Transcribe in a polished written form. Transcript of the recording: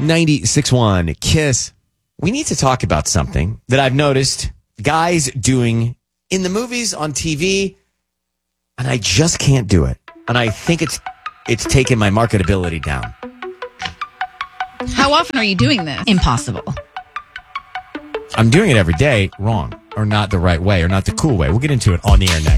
96.1 Kiss. We need to talk about something that I've noticed guys doing in the movies, on TV, and I just can't do it. And I think it's taken my marketability down. How often are you doing this? Impossible. I'm doing it every day wrong, or not the right way, or not the cool way. We'll get into it on the air next.